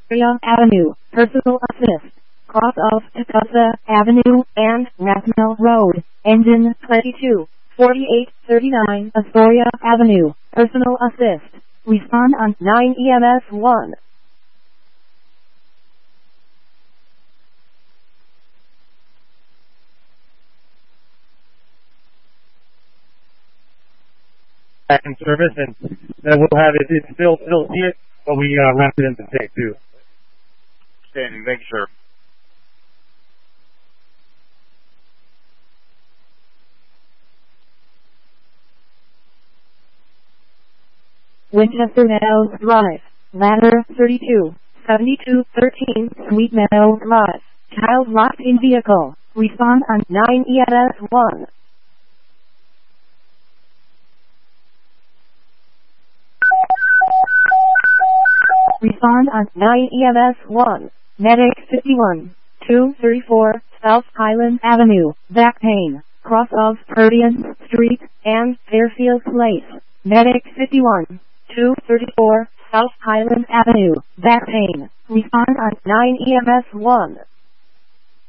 Astoria Avenue, Personal Assist, cross of Tecumseh Avenue and Rathmel Road, engine 224839 Astoria Avenue, Personal Assist. Respond on 9 EMS 1. Back in service, and then we'll have it. It's still see it, but we wrapped it into tape too. Standing. Thank you, sir. Winchester Meadows Drive, ladder 32, 7213, Sweet Meadows Drive, child locked in vehicle. Respond on 9 EMS 1. Respond on 9 EMS 1. Medic 51, 234, South Highland Avenue, back pain, cross of Purdian Street and Fairfield Place. Medic 51, 234, South Highland Avenue, back pain. Respond on 9 EMS 1.